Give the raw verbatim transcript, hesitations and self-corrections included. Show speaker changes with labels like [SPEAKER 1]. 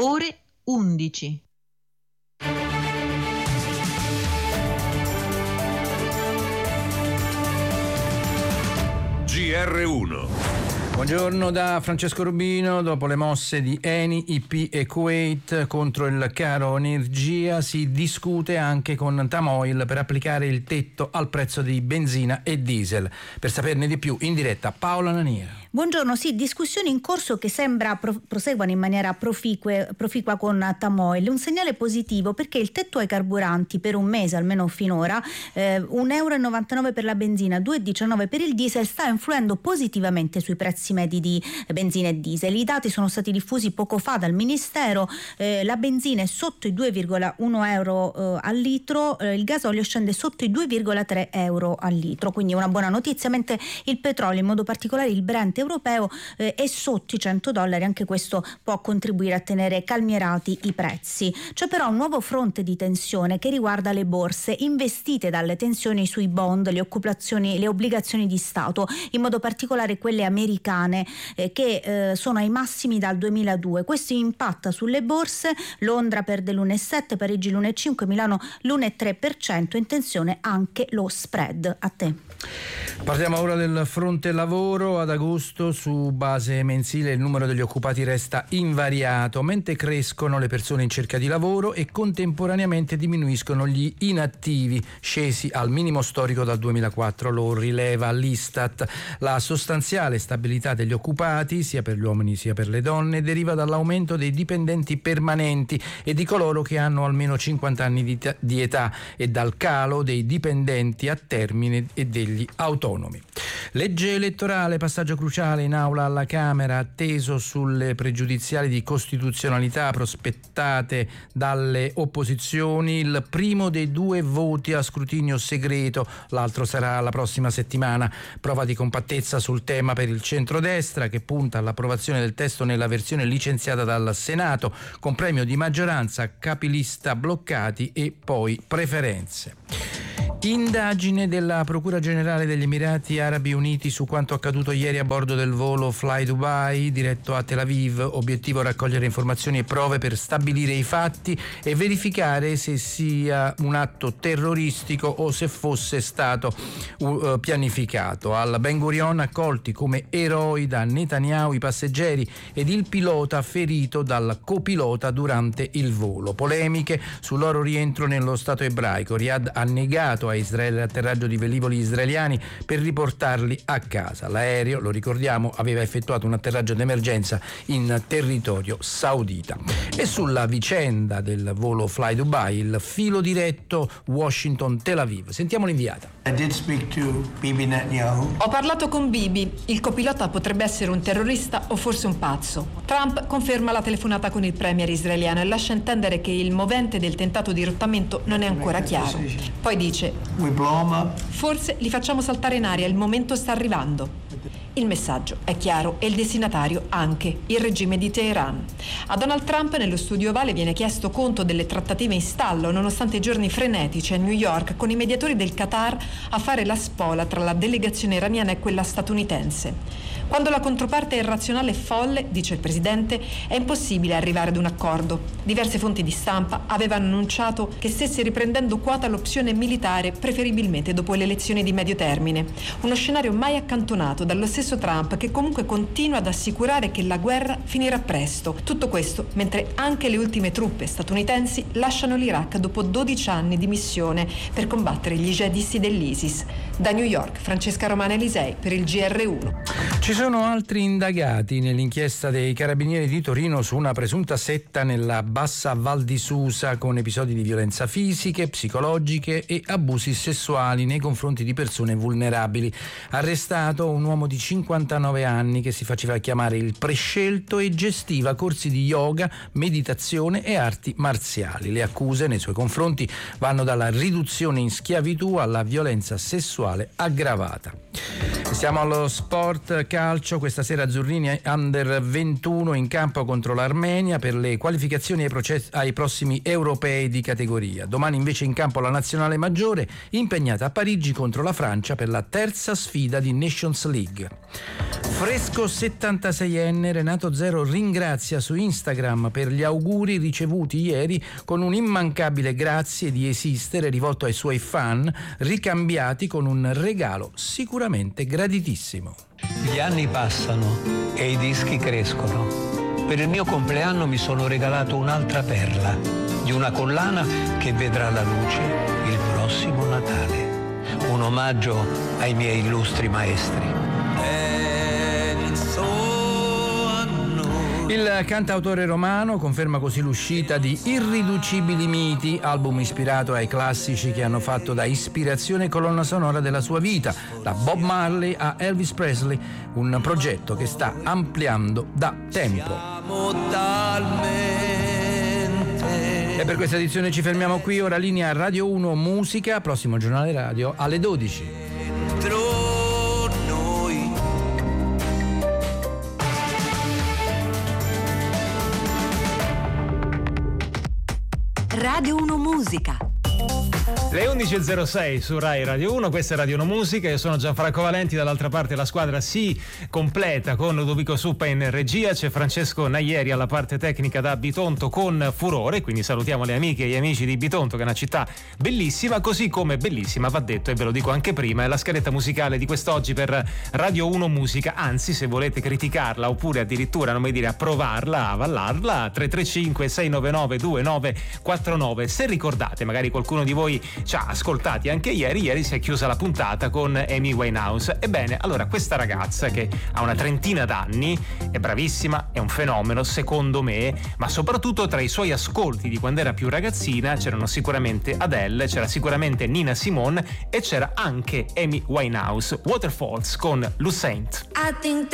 [SPEAKER 1] ore undici.
[SPEAKER 2] G R uno.
[SPEAKER 3] Buongiorno da Francesco Rubino. Dopo le mosse di Eni, I P e Kuwait contro il caro energia, si discute anche con Tamoil per applicare il tetto al prezzo di benzina e diesel. Per saperne di più, in diretta Paola Nania.
[SPEAKER 4] Buongiorno, sì, discussioni in corso che sembra pro- proseguano in maniera proficue, proficua con Tamoil. Un segnale positivo perché il tetto ai carburanti per un mese, almeno finora, eh, un euro e novantanove per la benzina, due e diciannove per il diesel, sta influendo positivamente sui prezzi medi di benzina e diesel. I dati sono stati diffusi poco fa dal Ministero, eh, la benzina è sotto i due virgola uno euro eh, al litro, eh, il gasolio scende sotto i due virgola tre euro al litro, quindi una buona notizia, mentre il petrolio, in modo particolare il Brent europeo, eh, è sotto i cento dollari. Anche questo può contribuire a tenere calmierati i prezzi. C'è però un nuovo fronte di tensione che riguarda le borse investite dalle tensioni sui bond, le occupazioni, le obbligazioni di Stato, in modo particolare quelle americane, eh, che eh, sono ai massimi dal duemiladue. Questo impatta sulle borse. Londra perde l'uno virgola sette, Parigi l'uno virgola cinque, Milano l'uno virgola tre per cento. In tensione anche lo spread. A te.
[SPEAKER 3] Parliamo ora del fronte lavoro. Ad agosto, su base mensile, il numero degli occupati resta invariato, mentre crescono le persone in cerca di lavoro e contemporaneamente diminuiscono gli inattivi, scesi al minimo storico dal duemilaquattro, lo rileva l'Istat. La sostanziale stabilità degli occupati, sia per gli uomini sia per le donne, deriva dall'aumento dei dipendenti permanenti e di coloro che hanno almeno cinquanta anni di, t- di età e dal calo dei dipendenti a termine e degli autonomi. Legge elettorale, passaggio cruciale in aula alla Camera, atteso sulle pregiudiziali di costituzionalità prospettate dalle opposizioni. Il primo dei due voti a scrutinio segreto, l'altro sarà la prossima settimana. Prova di compattezza sul tema per il centrodestra, che punta all'approvazione del testo nella versione licenziata dal Senato, con premio di maggioranza, capilista bloccati e poi preferenze. Indagine della Procura Generale degli Emirati Arabi Uniti su quanto accaduto ieri a bordo del volo Fly Dubai diretto a Tel Aviv. Obiettivo: raccogliere informazioni e prove per stabilire i fatti e verificare se sia un atto terroristico o se fosse stato uh, pianificato. Al Ben Gurion accolti come eroi da Netanyahu i passeggeri ed il pilota ferito dal copilota durante il volo. Polemiche sul loro rientro nello Stato ebraico. Riyadh ha negato a Israele l'atterraggio di velivoli israeliani per riportarli a casa. L'aereo, lo ricordiamo, aveva effettuato un atterraggio d'emergenza in territorio saudita. E sulla vicenda del volo Fly Dubai, il filo diretto Washington-Tel Aviv. Sentiamo l'inviata.
[SPEAKER 5] I did speak to Bibi Netanyahu.
[SPEAKER 6] Ho parlato con Bibi. Il copilota potrebbe essere un terrorista o forse un pazzo. Trump conferma la telefonata con il premier israeliano e lascia intendere che il movente del tentato dirottamento non è ancora chiaro. Poi dice:
[SPEAKER 5] We blow them up.
[SPEAKER 6] forse li facciamo saltare in aria, il momento sta arrivando. Il messaggio è chiaro e il destinatario anche, il regime di Teheran. A Donald Trump nello studio ovale viene chiesto conto delle trattative in stallo, nonostante i giorni frenetici a New York con i mediatori del Qatar a fare la spola tra la delegazione iraniana e quella statunitense. Quando la controparte è irrazionale e folle, dice il presidente, è impossibile arrivare ad un accordo. Diverse fonti di stampa avevano annunciato che stesse riprendendo quota l'opzione militare, preferibilmente dopo le elezioni di medio termine. Uno scenario mai accantonato dallo stesso Trump, che comunque continua ad assicurare che la guerra finirà presto. Tutto questo mentre anche le ultime truppe statunitensi lasciano l'Iraq dopo dodici anni di missione per combattere gli jihadisti dell'ISIS. Da New York, Francesca Romana Elisei per il G R uno.
[SPEAKER 3] Ci sono altri indagati nell'inchiesta dei Carabinieri di Torino su una presunta setta nella bassa Val di Susa con episodi di violenza fisiche, psicologiche e abusi sessuali nei confronti di persone vulnerabili. Arrestato un uomo di cinquantanove anni che si faceva chiamare il prescelto e gestiva corsi di yoga, meditazione e arti marziali. Le accuse nei suoi confronti vanno dalla riduzione in schiavitù alla violenza sessuale aggravata. Siamo allo sport. Calcio. calcio, questa sera azzurrini under ventuno in campo contro l'Armenia per le qualificazioni ai, process- ai prossimi europei di categoria. Domani invece in campo la nazionale maggiore impegnata a Parigi contro la Francia per la terza sfida di Nations League. Fresco settantaseienne Renato Zero ringrazia su Instagram per gli auguri ricevuti ieri con un immancabile grazie di esistere rivolto ai suoi fan, ricambiati con un regalo sicuramente graditissimo.
[SPEAKER 2] Gli anni passano e i dischi crescono. Per il mio compleanno mi sono regalato un'altra perla, di una collana che vedrà la luce il prossimo Natale. Un omaggio ai miei illustri maestri.
[SPEAKER 3] Il cantautore romano conferma così l'uscita di Irriducibili Miti, album ispirato ai classici che hanno fatto da ispirazione e colonna sonora della sua vita, da Bob Marley a Elvis Presley, un progetto che sta ampliando da tempo. E per questa edizione ci fermiamo qui, ora linea Radio uno Musica, prossimo giornale radio alle dodici.
[SPEAKER 7] Radio uno Musica.
[SPEAKER 8] Le undici e zero sei su Rai Radio uno, questa è Radio uno Musica, io sono Gianfranco Valenti, dall'altra parte la squadra si completa con Ludovico Suppa in regia, c'è Francesco Naieri alla parte tecnica da Bitonto con furore, quindi salutiamo le amiche e gli amici di Bitonto che è una città bellissima, così come bellissima, va detto e ve lo dico anche prima, è la scaletta musicale di quest'oggi per Radio uno Musica, anzi se volete criticarla oppure addirittura non mi dire approvarla, avallarla, tre tre cinque sei nove nove due nove quattro nove, se ricordate magari qualcuno di voi ci ha ascoltati anche ieri, ieri si è chiusa la puntata con Amy Winehouse. Ebbene, allora questa ragazza che ha una trentina d'anni, è bravissima, è un fenomeno secondo me, ma soprattutto tra i suoi ascolti di quando era più ragazzina c'erano sicuramente Adele, c'era sicuramente Nina Simone e c'era anche Amy Winehouse. Waterfalls con Lucent.